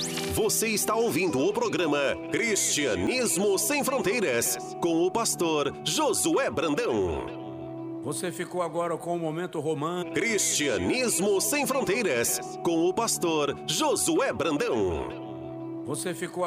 Você está ouvindo o programa Cristianismo Sem Fronteiras, com o pastor Josué Brandão. Você ficou agora com o momento romântico. Cristianismo Sem Fronteiras, com o pastor Josué Brandão. Você ficou